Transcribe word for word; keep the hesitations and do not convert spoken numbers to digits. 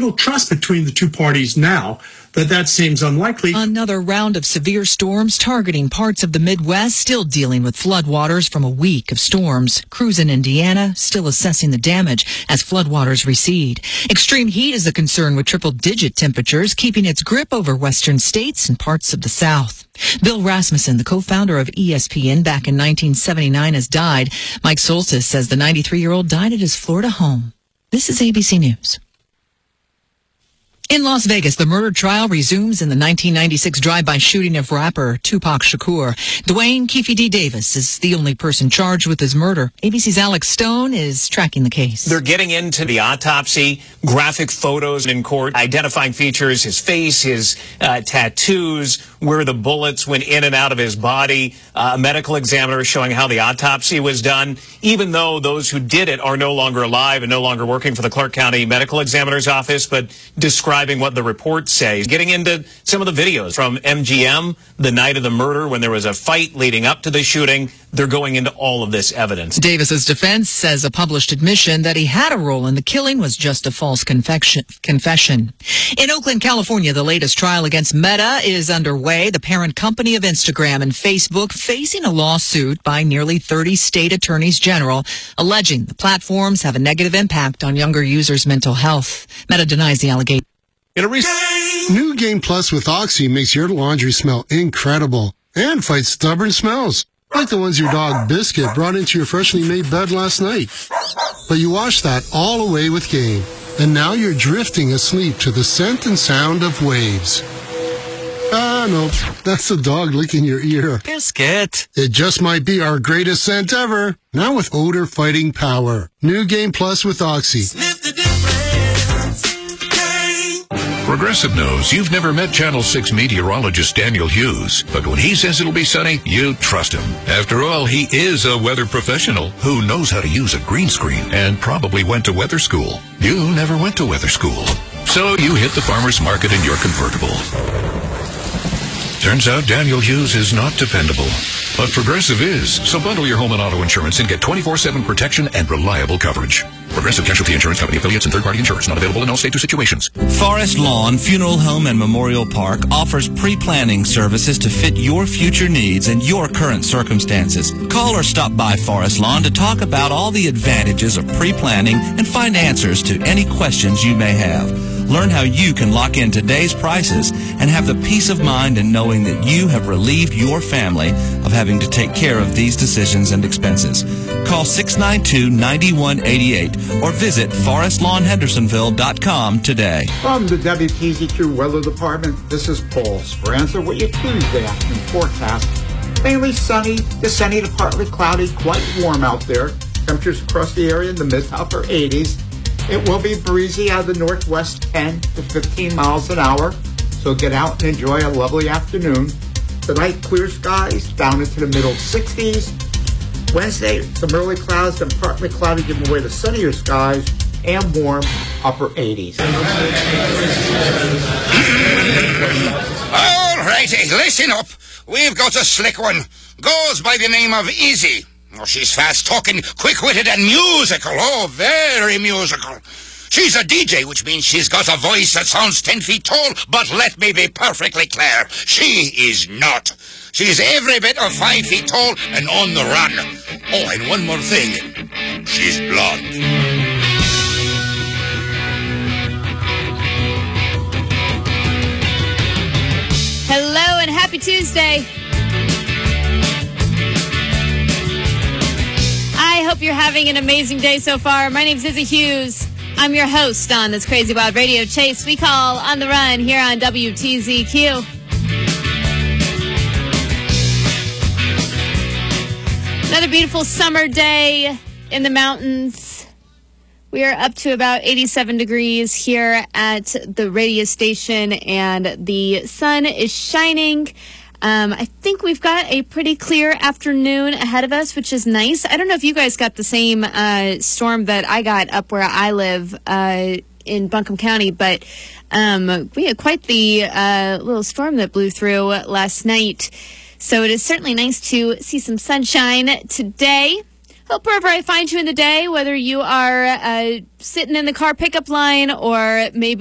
little trust between the two parties now that that seems unlikely. Another round of severe storms targeting parts of the Midwest, still dealing with floodwaters from a week of storms. Crews in Indiana still assessing the damage as floodwaters recede. Extreme heat is a concern with triple-digit temperatures, keeping its grip over western states and parts of the South. Bill Rasmussen, the co-founder of E S P N back in nineteen seventy-nine, has died. Mike Soltis says the ninety-three-year-old died at his Florida home. This is A B C News. In Las Vegas, the murder trial resumes in the nineteen ninety-six drive-by shooting of rapper Tupac Shakur. Dwayne Keefe D. Davis is the only person charged with his murder. A B C's Alex Stone is tracking the case. They're getting into the autopsy, graphic photos in court, identifying features, his face, his uh, tattoos, where the bullets went in and out of his body, uh, a medical examiner showing how the autopsy was done, even though those who did it are no longer alive and no longer working for the Clark County Medical Examiner's Office, but describing what the reports say. Getting into some of the videos from M G M the night of the murder when there was a fight leading up to the shooting. They're going into all of this evidence. Davis's defense says a published admission that he had a role in the killing was just a false confession. confession. In Oakland, California, the latest trial against Meta is underway. The parent company of Instagram and Facebook facing a lawsuit by nearly thirty state attorneys general, alleging the platforms have a negative impact on younger users' mental health. Meta denies the allegation. In a recent New Game Plus with Oxy makes your laundry smell incredible and fights stubborn smells, like the ones your dog Biscuit brought into your freshly made bed last night. But you wash that all away with Game, and now you're drifting asleep to the scent and sound of waves. Ah, no, that's the dog licking your ear. Biscuit. It just might be our greatest scent ever, now with odor-fighting power. New Game Plus with Oxy. Sniff the difference. Progressive knows you've never met Channel six meteorologist Daniel Hughes, but when he says it'll be sunny, you trust him. After all, he is a weather professional who knows how to use a green screen and probably went to weather school. You never went to weather school, so you hit the farmer's market in your convertible. Turns out Daniel Hughes is not dependable, but Progressive is. So bundle your home and auto insurance and get twenty-four seven protection and reliable coverage. Progressive Casualty Insurance Company affiliates and third-party insurance not available in all states or situations. Forest Lawn Funeral Home and Memorial Park offers pre-planning services to fit your future needs and your current circumstances. Call or stop by Forest Lawn to talk about all the advantages of pre-planning and find answers to any questions you may have. Learn how you can lock in today's prices and have the peace of mind in knowing that you have relieved your family of having to take care of these decisions and expenses. Call six nine two, nine one eight eight or visit forest lawn hendersonville dot com today. From the W T Z Q Weather Department, this is Paul Speranza with your Tuesday afternoon forecast. Mainly sunny to sunny to partly cloudy, quite warm out there. Temperatures across the area in the mid to upper eighties. It will be breezy out of the northwest, ten to fifteen miles an hour. So get out and enjoy a lovely afternoon. Tonight, clear skies down into the middle sixties. Wednesday, some early clouds and partly cloudy giving way to sunnier skies and warm upper eighties. All righty, listen up. We've got a slick one. Goes by the name of Easy. Oh, she's fast-talking, quick-witted, and musical. Oh, very musical. She's a D J, which means she's got a voice that sounds ten feet tall, but let me be perfectly clear. She is not. She's every bit of five feet tall and on the run. Oh, and one more thing. She's blonde. Hello and happy Tuesday. I hope you're having an amazing day so far. My name's Izzy Hughes. I'm your host on this Crazy Wild Radio Chase we call On the Run here on W T Z Q. Another beautiful summer day in the mountains. We are up to about eighty-seven degrees here at the radio station, and the sun is shining. Um, I think we've got a pretty clear afternoon ahead of us, which is nice. I don't know if you guys got the same uh, storm that I got up where I live uh, in Buncombe County, but um, we had quite the uh, little storm that blew through last night. So it is certainly nice to see some sunshine today. Hope wherever I find you in the day, whether you are uh, sitting in the car pickup line or maybe